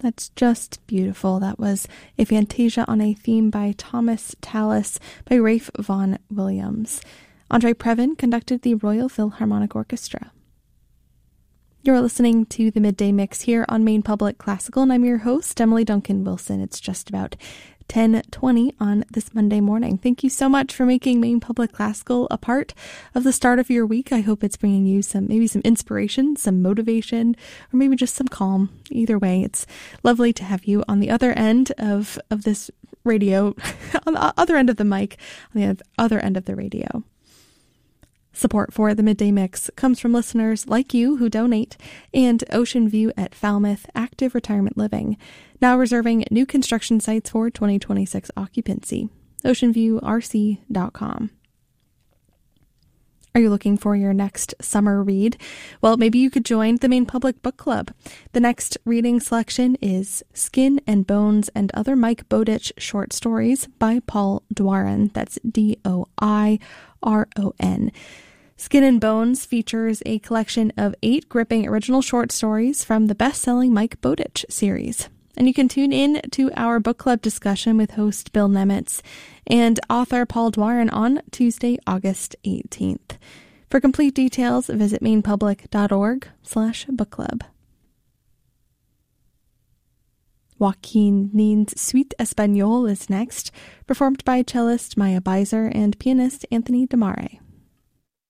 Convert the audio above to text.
That's just beautiful. That was a Fantasia on a Theme by Thomas Tallis by Ralph Vaughan Williams. Andre Previn conducted the Royal Philharmonic Orchestra. You're listening to the Midday Mix here on Maine Public Classical, and I'm your host, Emily Duncan Wilson. It's just about 10:20 on this Monday morning. Thank you so much for making Maine Public Classical a part of the start of your week. I hope it's bringing you some inspiration, some motivation, or maybe just some calm. Either way, it's lovely to have you on the other end of this radio, on the other end of the mic, on the other end of the radio. Support for the Midday Mix comes from listeners like you who donate, and Ocean View at Falmouth Active Retirement Living, now reserving new construction sites for 2026 occupancy. OceanViewRC.com. Are you looking for your next summer read? Well, maybe you could join the Maine Public Book Club. The next reading selection is Skin and Bones and Other Mike Bowditch Short Stories by Paul Dwaron. That's Doiron. Skin and Bones features a collection of 8 gripping original short stories from the best-selling Mike Bowditch series. And you can tune in to our book club discussion with host Bill Nemitz and author Paul Dwaron on Tuesday, August 18th. For complete details, visit mainepublic.org/book club. Joaquin Nin's Suite Espagnole is next, performed by cellist Maya Beiser and pianist Anthony Demare.